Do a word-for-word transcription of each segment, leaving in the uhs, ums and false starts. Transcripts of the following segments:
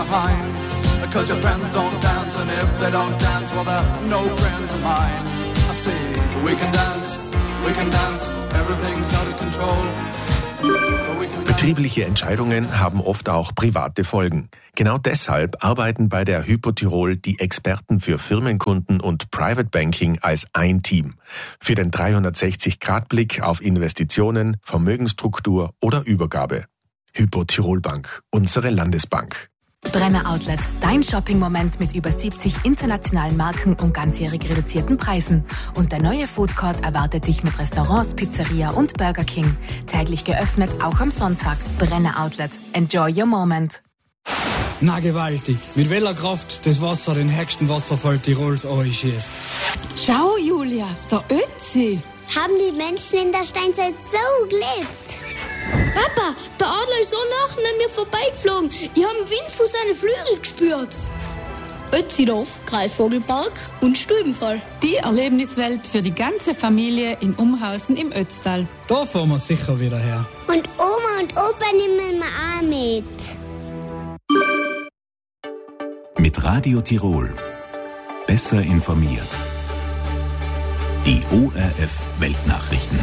pine. Because your friends don't dance, and if they don't dance, well, they're no friends of mine. I say, we can dance, we can dance, everything's out of control. Betriebliche Entscheidungen haben oft auch private Folgen. Genau deshalb arbeiten bei der Hypo Tirol die Experten für Firmenkunden und Private Banking als ein Team. Für den dreihundertsechzig Grad Blick auf Investitionen, Vermögensstruktur oder Übergabe. Hypo Tirol Bank, unsere Landesbank. Brenner Outlet, dein Shopping-Moment mit über siebzig internationalen Marken und ganzjährig reduzierten Preisen. Und der neue Food Court erwartet dich mit Restaurants, Pizzeria und Burger King. Täglich geöffnet, auch am Sonntag. Brenner Outlet. Enjoy your moment. Na gewaltig. Mit welcher Kraft das Wasser den höchsten Wasserfall Tirols anschießt. Schau, Julia, der Ötzi. Haben die Menschen in der Steinzeit so gelebt? Papa, der Adler ist so nah an mir vorbeigeflogen. Ich habe den Wind von seinen Flügeln gespürt. Ötzidorf, Greifvogelpark und Stubenfall. Die Erlebniswelt für die ganze Familie in Umhausen im Ötztal. Da fahren wir sicher wieder her. Und Oma und Opa nehmen wir auch mit. Mit Radio Tirol. Besser informiert. Die O R F Weltnachrichten.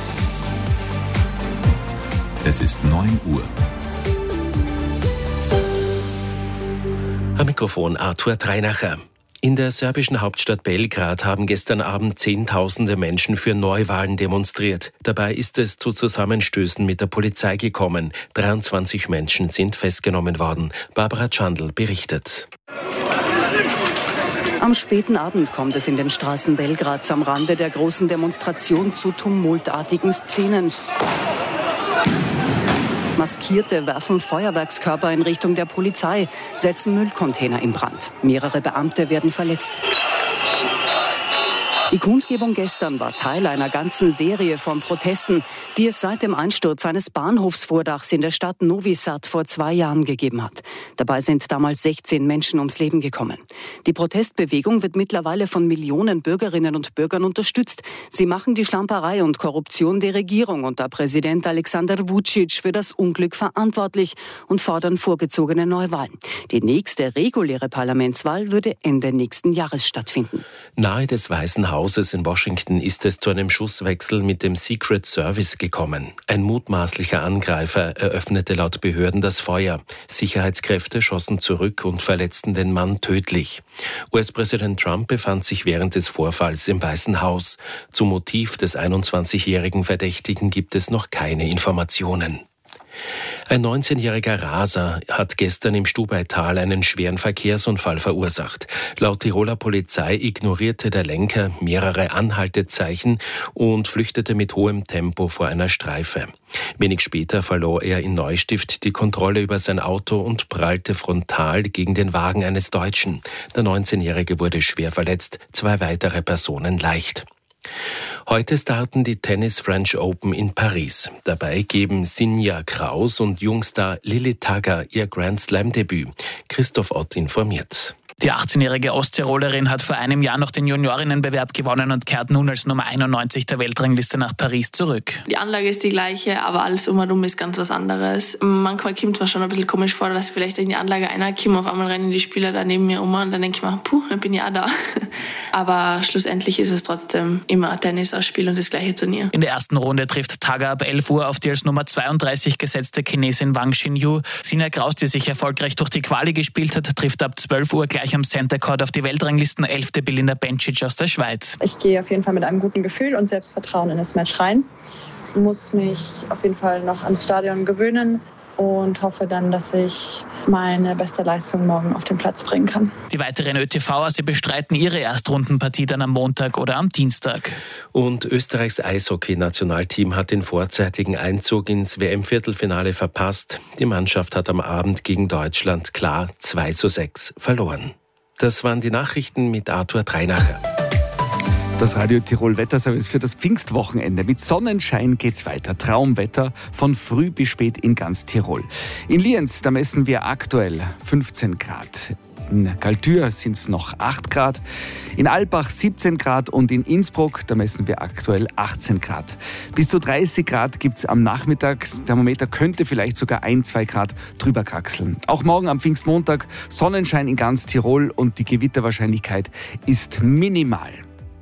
Es ist neun Uhr. Am Mikrofon Arthur Treinacher. In der serbischen Hauptstadt Belgrad haben gestern Abend Zehntausende Menschen für Neuwahlen demonstriert. Dabei ist es zu Zusammenstößen mit der Polizei gekommen. dreiundzwanzig Menschen sind festgenommen worden. Barbara Chandl berichtet. Am späten Abend kommt es in den Straßen Belgrads am Rande der großen Demonstration zu tumultartigen Szenen. Maskierte werfen Feuerwerkskörper in Richtung der Polizei, setzen Müllcontainer in Brand. Mehrere Beamte werden verletzt. Die Kundgebung gestern war Teil einer ganzen Serie von Protesten, die es seit dem Einsturz eines Bahnhofsvordachs in der Stadt Novi Sad vor zwei Jahren gegeben hat. Dabei sind damals sechzehn Menschen ums Leben gekommen. Die Protestbewegung wird mittlerweile von Millionen Bürgerinnen und Bürgern unterstützt. Sie machen die Schlamperei und Korruption der Regierung unter Präsident Alexander Vučić für das Unglück verantwortlich und fordern vorgezogene Neuwahlen. Die nächste reguläre Parlamentswahl würde Ende nächsten Jahres stattfinden. Nahe des Weißen Hauses in Washington ist es zu einem Schusswechsel mit dem Secret Service gekommen. Ein mutmaßlicher Angreifer eröffnete laut Behörden das Feuer. Sicherheitskräfte schossen zurück und verletzten den Mann tödlich. U S-Präsident Trump befand sich während des Vorfalls im Weißen Haus. Zum Motiv des einundzwanzigjährigen Verdächtigen gibt es noch keine Informationen. Ein neunzehnjähriger Raser hat gestern im Stubaital einen schweren Verkehrsunfall verursacht. Laut Tiroler Polizei ignorierte der Lenker mehrere Anhaltezeichen und flüchtete mit hohem Tempo vor einer Streife. Wenig später verlor er in Neustift die Kontrolle über sein Auto und prallte frontal gegen den Wagen eines Deutschen. Der neunzehnjährige wurde schwer verletzt, zwei weitere Personen leicht. Heute starten die Tennis French Open in Paris. Dabei geben Sinja Kraus und Jungstar Lilly Tagger ihr Grand Slam-Debüt. Christoph Ott informiert. Die achtzehnjährige Osttirolerin hat vor einem Jahr noch den Juniorinnenbewerb gewonnen und kehrt nun als Nummer einundneunzig der Weltrangliste nach Paris zurück. Die Anlage ist die gleiche, aber alles umherum ist ganz was anderes. Manchmal kommt es mir schon ein bisschen komisch vor, dass vielleicht in die Anlage einer kommt, auf einmal rennen die Spieler da neben mir um und dann denke ich mir, puh, dann bin ich auch da. Aber schlussendlich ist es trotzdem immer ein Tennisausspiel und das gleiche Turnier. In der ersten Runde trifft Tagger ab elf Uhr auf die als Nummer zweiunddreißig gesetzte Chinesin Wang Xinyu. Sinja Kraus, die sich erfolgreich durch die Quali gespielt hat, trifft ab zwölf Uhr gleich am Center Court auf die Weltranglisten elfte Belinda Bencic aus der Schweiz. Ich gehe auf jeden Fall mit einem guten Gefühl und Selbstvertrauen in das Match rein. Muss mich auf jeden Fall noch ans Stadion gewöhnen und hoffe dann, dass ich meine beste Leistung morgen auf den Platz bringen kann. Die weiteren ÖTVer, sie bestreiten ihre Erstrundenpartie dann am Montag oder am Dienstag. Und Österreichs Eishockey-Nationalteam hat den vorzeitigen Einzug ins W M-Viertelfinale verpasst. Die Mannschaft hat am Abend gegen Deutschland klar zwei zu sechs verloren. Das waren die Nachrichten mit Arthur Treinacher. Das Radio Tirol Wetterservice für das Pfingstwochenende. Mit Sonnenschein geht's weiter. Traumwetter von früh bis spät in ganz Tirol. In Lienz, da messen wir aktuell fünfzehn Grad. In Galtür sind es noch acht Grad, in Albach siebzehn Grad und in Innsbruck, da messen wir aktuell achtzehn Grad. Bis zu dreißig Grad gibt es am Nachmittag. Der Thermometer könnte vielleicht sogar ein, zwei Grad drüber kraxeln. Auch morgen am Pfingstmontag Sonnenschein in ganz Tirol und die Gewitterwahrscheinlichkeit ist minimal.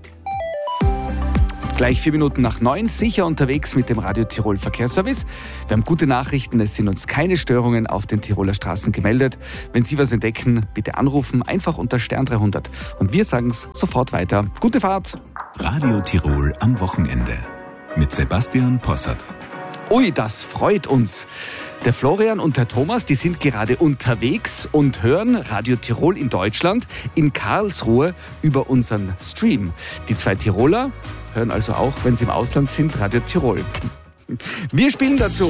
Gleich vier Minuten nach neun, sicher unterwegs mit dem Radio Tirol Verkehrsservice. Wir haben gute Nachrichten, es sind uns keine Störungen auf den Tiroler Straßen gemeldet. Wenn Sie was entdecken, bitte anrufen, einfach unter Stern dreihundert. Und wir sagen es sofort weiter. Gute Fahrt! Radio Tirol am Wochenende mit Sebastian Possert. Ui, das freut uns. Der Florian und der Thomas, die sind gerade unterwegs und hören Radio Tirol in Deutschland, in Karlsruhe, über unseren Stream. Die zwei Tiroler hören also auch, wenn sie im Ausland sind, Radio Tirol. Wir spielen dazu.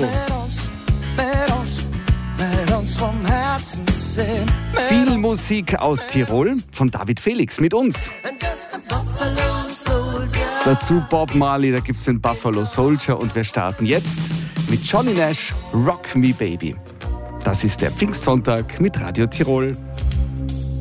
Viel Musik aus Tirol von David Felix mit uns. Dazu Bob Marley, da gibt es den Buffalo Soldier und wir starten jetzt mit Johnny Nash, Rock Me Baby. Das ist der Pfingstsonntag mit Radio Tirol.